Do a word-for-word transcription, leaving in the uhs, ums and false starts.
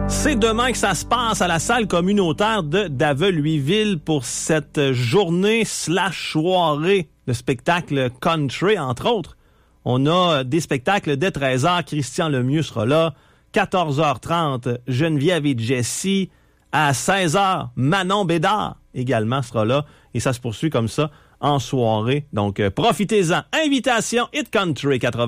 C'est demain que ça se passe à la salle communautaire de Davel-Louisville pour cette journée slash soirée de spectacle country, entre autres. On a des spectacles dès treize heures. Christian Lemieux sera là. quatorze heures trente, Geneviève et Jessie. À seize heures, Manon Bédard également sera là. Et ça se poursuit comme ça en soirée. Donc, euh, profitez-en. Invitation Hit Country quatre-vingts.